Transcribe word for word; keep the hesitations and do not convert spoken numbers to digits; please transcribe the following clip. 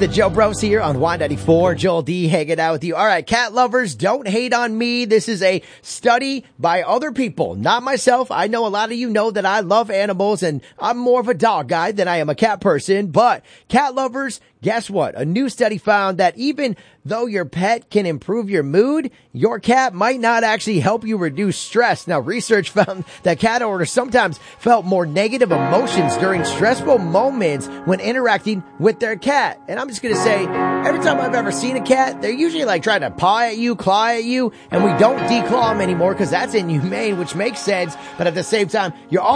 the Joe Bros here on Y ninety-four. Joel D hanging out with you. All right, cat lovers, don't hate on me. This is a study by other people, not myself. I know a lot of you know that I love animals and I'm more of a dog guy than I am a cat person. But cat lovers, guess what? A new study found that even though your pet can improve your mood, your cat might not actually help you reduce stress. Now, research found that cat owners sometimes felt more negative emotions during stressful moments when interacting with their cat. And I'm just going to say, every time I've ever seen a cat, they're usually like trying to paw at you, claw at you, and we don't declaw them anymore because that's inhumane, which makes sense. But at the same time, you're all